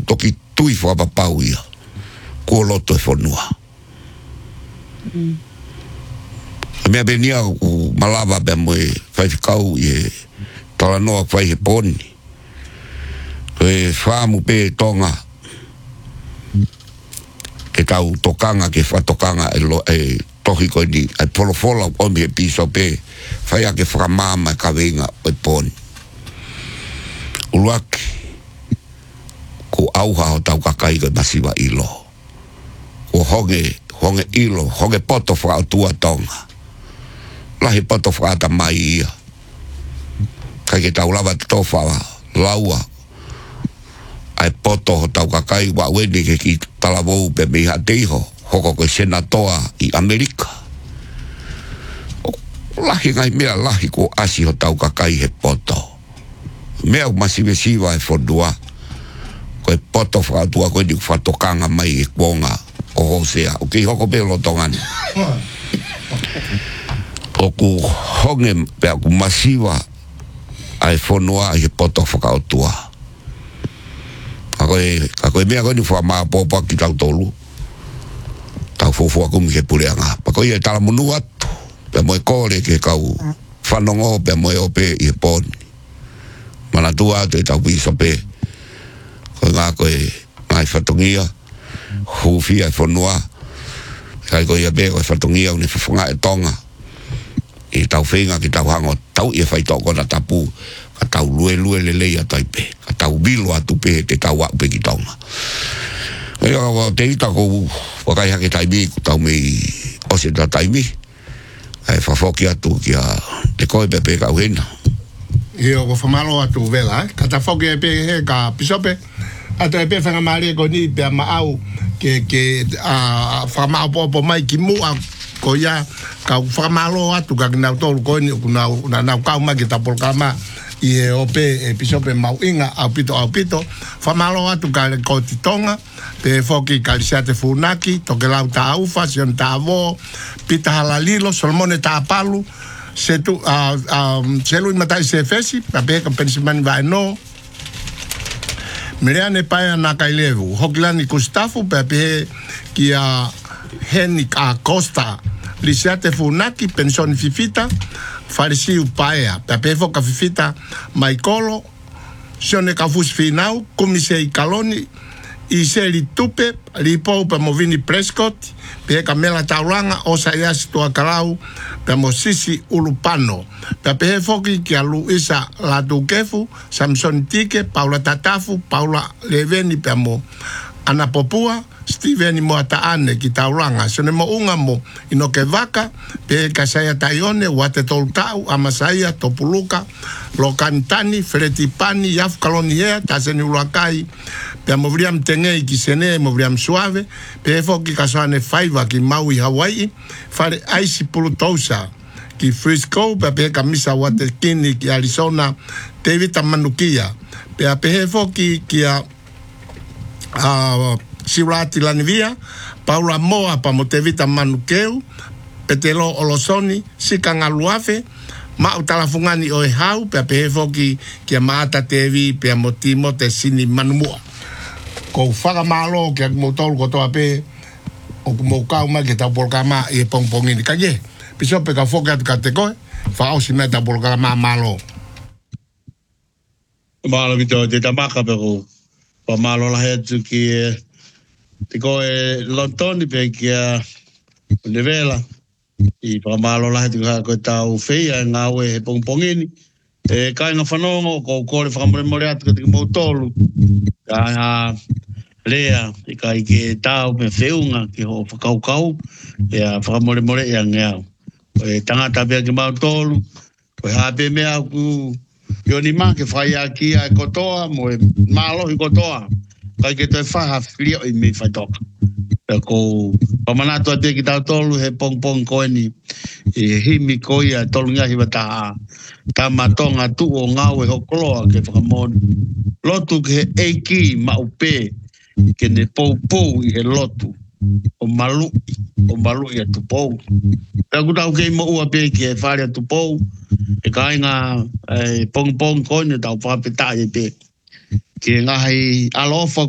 toki tui whapapau ia. Kua loto e whanua. Mea benia o malawa bea moe whaifikau i e talanoa whai he poni. E whaamu pe tonga ke tau tokanga ke whatokanga e tohi koe ni ai polofola o mi e piso pe whai ake whakamama ka venga o poni. Uluaki ko auha o tau kakai koe masiwa ilo. Ko honge ilo, honge poto whaatua tonga. Lahi poto whaata mai ia. Kai ke tau lawa tofa laua. Ai poto ho tau kakai wa weni ke ki talavou pe miha teiho. Hoko koe senatoa i Amerika. Lahi ngai mea lahi ko asi ho tau kakai he poto. Mea masiwe siwa e fondua. Koe poto whaatua koe ni whatokanga mai e kuonga o hosea. O ki hoko pelo tongani. O ku honge pea ku masiwa ai whanua i he poto whakaotua. Ka koe mea koe ni wha maa pōpa ki tau tolu. Tau fōfua kumi ke pureanga. Pa koe e tala munu atu. Pea moe kore ke kau whanongo pea moe ope i he poni. Mana tua atu e tau piso pe. Koe ngā koe ngai whatongia. Hufia e whanua. Kai koe ia pe koe whatongia uni whafunga e tonga. I tau whenga ki tau hango tau ia whai toko na tapu ka tau lue le leia taipe ka tau bilo atu pe te tau au pe ki taunga te ita ko wakai hake taimi ku tau mei ose ta taimi ai whafoki atu ki a te koe pepe ka uhena Io ko whamalo atu vela ka ta whoki e pe he ka pisope ato e pe whangamari ko ni pe ma au ke whamao popo mai ki mua ko ia ka whamalo atu ka kinau tolu ko ni na nau kau ma ki ta polkama i e ope e pisope mau inga au pito whamalo atu ka ko titonga pe foki ka lisiate funaki toke lau ta aufa sion ta avo pita halalilo solmone ta apalu setu selu imatai se fesi pa pe ka pensimani vai no Miriane paia na kailevu hokilani kustafu pe pe ki a Henik a Costa lisiate funaki pensioni fifita farisiu paea pepevo ka fifita maikolo sione ka fus finau komise i kaloni i seri tupe lipo pe movini Prescott pe kamela tauranga o sayas to akalau pe mosisi ulupano pepevo ki a Luisa la dukefu Samson Tike Paula Tatafu Paula Leveni pe mo ana popua Steven Moataane ki tauranga sone mo unga mo ino ke vaka pe kasaya taione wate toltau amasaya topuluka lokantani fretipani yaf kalonie taseni ulakai pe movriam tengei ki sene movriam suave pe foki kasane faiva ki Maui Hawaii fare aisi pulutosa ki Frisco pe kamisa wate kini ki Arizona David Manukia pe foki ki Sirati Lanivia, Paula Moa pa Motevita Manukeu, Petelo Olosoni, Sikanga Luafe, ma utalafungani o hau, pe pehefoki ki a maata tevi, pe a motimo te sini manumua. Ko whaka malo ki a kumotolu kotoa pe, o kumokau mai ki tau polkama i e pongpongini. Ka ye, piso pe ka whoki atu ka te koe, whaosi mea tau polkama malo. Malo kito te tamaka pe ko, pa malo la hetu ki te koe lontoni pe ki a nevela i pamalo la hetu ka koe tau feia ngā ue he pongpongini e kai ngā whanongo ko kore whakamore atu ka te mautolu ka lea i kai ke tau me whiunga ki ho whakaukau e a whakamore e a ngeau e tangata pia ki mautolu koe hape mea ku yoni ma ke whai a ki a kotoa mo e malo i kotoa kai ke toi whaha whiria i me whaitoka. Ko pamanato ate ki tau tolu he pong koe ni e himi koe a tolu ngahi wata ta matonga tu o ngau e hokoloa ke whakamoni. Lotu ke he eiki maupe ke ne pou i he lotu o malu i a tupou. Pea kutau kei mo ua pe ki e whare a tupou e kai ngā pong koe ni tau whapeta e pe. Ke ngahi alofa